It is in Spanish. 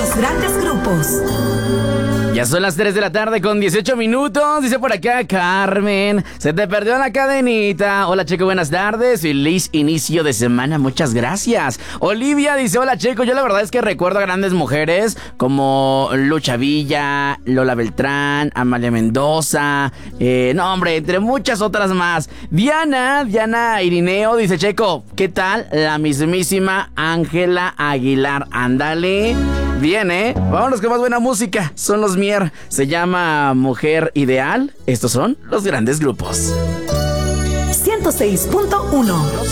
Los grandes grupos. Ya son las 3 de la tarde con 18 minutos. Dice por acá Carmen, se te perdió la cadenita. Hola Checo, buenas tardes. Feliz inicio de semana, muchas gracias. Olivia dice, hola Checo, yo la verdad es que recuerdo a grandes mujeres como Lucha Villa, Lola Beltrán, Amalia Mendoza, no hombre, entre muchas otras más. Diana Irineo dice, Checo, ¿qué tal la mismísima Ángela Aguilar? Ándale. Bien, vámonos con más buena música. Son los Mier. Se llama Mujer Ideal. Estos son los grandes grupos. 106.1